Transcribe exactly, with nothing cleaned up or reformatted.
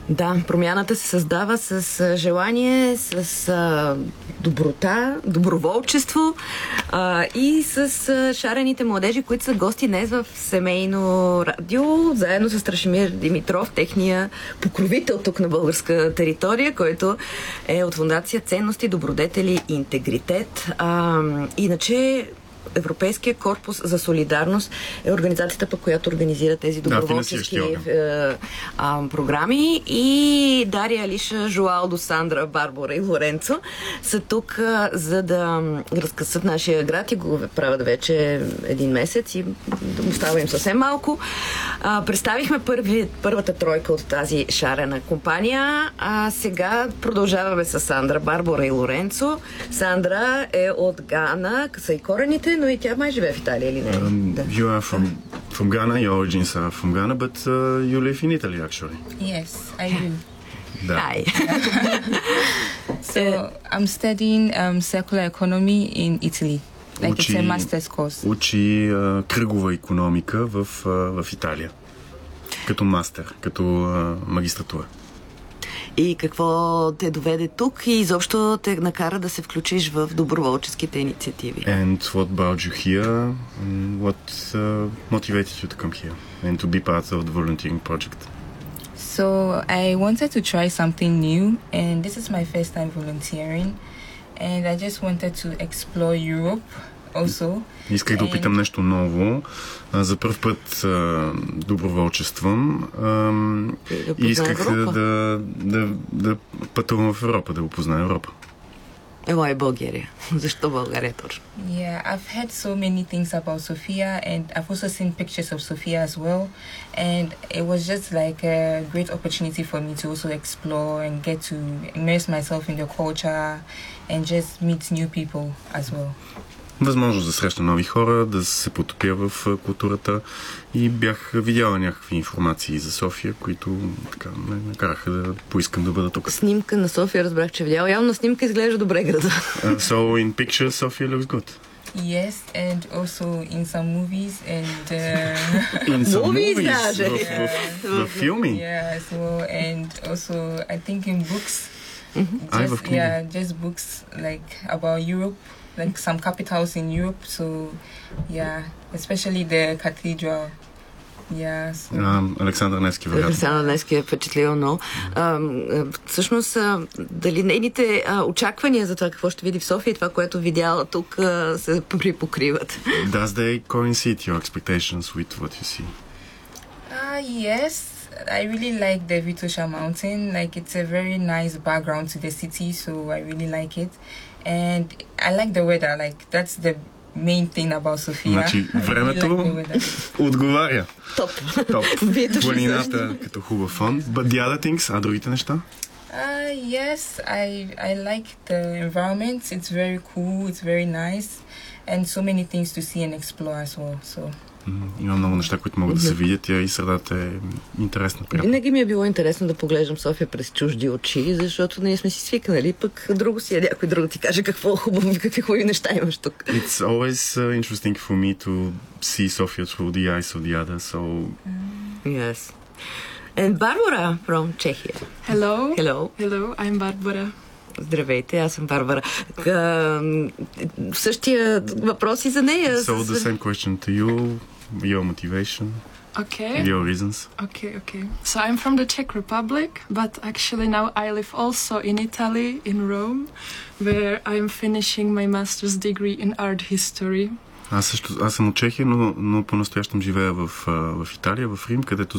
Да, промяната се създава с желание, с а, доброта, доброволчество а, и с а, шарените младежи, които са гости днес в Семейно радио, заедно с Страшимир Димитров, техния покровител тук на българска територия, който е от фондация Ценности, добродетели и интегритет. А, иначе Европейския корпус за солидарност е организацията, по която организира тези доброволчески да, е, а, програми. И Дария, Алиша, Жуалдо, Сандра, Барбара и Лоренцо са тук, а, за да разкъсат нашия град и го правят вече един месец и остава им съвсем малко. А, представихме първи, първата тройка от тази шарена компания, а сега продължаваме с Сандра, Барбара и Лоренцо. Сандра е от Гана, са и корените, но и тя май живее в Италия или не? Um, да. You are from, from Ghana, your origins are from Ghana, but uh, you live in Italy actually. Yes, I do. Да. Hi. So I'm studying um, circular economy in Italy. Like Учи, it's a master's course. Учи uh, кръгова икономика в, uh, в Италия. Като мастер, като uh, магистратура. И какво те доведе тук и изобщо те накара да се включиш в доброволческите инициативи? And what brought you here? And what uh, motivated you to come here and to be part of the volunteering project? So I wanted to try something new, and this is my first time volunteering, and I just wanted to explore Europe also. Исках да опитам нещо ново. За първ път а, доброволчествам а, и, и исках да, да, да, да пътувам в Европа, да опозная Европа. Ела е България. Защо България точно? Yeah, I've heard so many things about Sofia, and I've also seen pictures of Sofia as well, and it was just like a great opportunity for me to also explore and get to immerse myself in the culture and just meet new people as well. Възможност да срещна нови хора, да се потопя в културата и бях видяла някакви информации за София, които така ме накараха да поискам да бъда тук. Снимка на София разбрах, че видяла. Явно на снимка изглежда добре града. Uh, so in pictures Sofia looks good. Yes, and also in some movies and uh, in some movies, movies даже. в, в, в филми. Yeah, so and also I think in books. Mm-hmm. Ай, в Just, книги. yeah, just books like about Europe, like some capitals in Europe. So yeah, especially the cathedral. Yeah, so. Uh, Александър Невски, вероятно. Александър Невски е впечатлил, но а, всъщност а, дали нейните а, очаквания за това какво ще види в София и това, което видяла тук, а, се припокриват? Does they coincide your expectations with what you see? Ah, yes. I really like the Vitosha mountain. Like it's a very nice background to the city, so I really like it. And I like the weather. Like that's the main thing about Sofia. Значи времето like отговаря. Топ. Топ. Витоша Планината като хубав фон. But the other things, а другите неща? Uh, yes, I I like the environment. It's very cool. It's very nice, and so many things to see and explore as well. So. Има много неща, които могат да се видят и средата е интересна. Приятна. Винаги ми е било интересно да поглеждам София през чужди очи, защото ние сме си свикнали, пък друго си е някой друг ти каже какво хубаво, какви хубави неща имаш тук. It's always uh, interesting for me to see Sofia through the eyes of the other, so... Yes. And Barbara from Czechia. Hello. Hello. Hello, I'm Barbara. Здравейте, аз съм Барбара. К, същия въпрос и за нея. So the same question to you, your motivation, Okay. your reasons. Okay, okay. So I'm from the Czech Republic, but actually now I live also in Italy, in Rome, where I'm finishing my master's degree in art history. Аз също, аз съм от Чехия, но, но по-настоящем живея в, в Италия, в Рим, където